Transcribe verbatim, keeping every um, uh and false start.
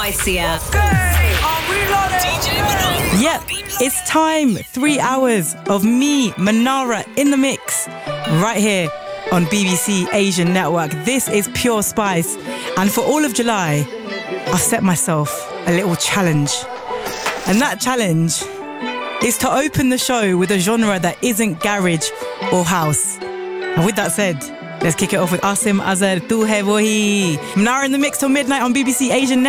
Isia. Yep, it's time. Three hours of me, Manara, in the mix, right here on B B C Asian Network. This is Pure Spice. And for all of July, I've set myself a little challenge. And that challenge is to open the show with a genre that isn't garage or house. And with that said, let's kick it off with Asim Azhar, Tu Hai Wohi. Manara in the mix till midnight on B B C Asian Network.